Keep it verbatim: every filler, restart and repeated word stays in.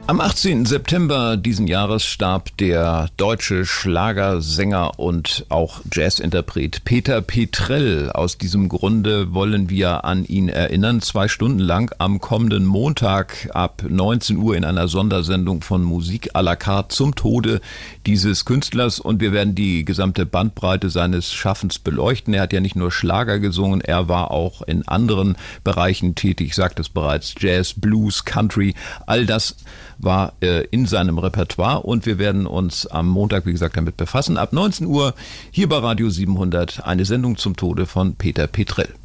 Am achtzehnten September diesen Jahres starb der deutsche Schlagersänger und auch Jazzinterpret Peter Petrell. Aus diesem Grunde wollen wir an ihn erinnern, zwei Stunden lang am kommenden Montag ab neunzehn Uhr in einer Sondersendung von Musik à la carte zum Tode dieses Künstlers. Und wir werden die gesamte Bandbreite seines Schaffens beleuchten. Er hat ja nicht nur Schlager gesungen, er war auch in anderen Bereichen tätig. Ich sagte es bereits, Jazz, Blues, Country, all das war äh, in seinem Repertoire, und wir werden uns am Montag, wie gesagt, damit befassen. Ab neunzehn Uhr hier bei Radio siebenhundert eine Sendung zum Tode von Peter Petrell.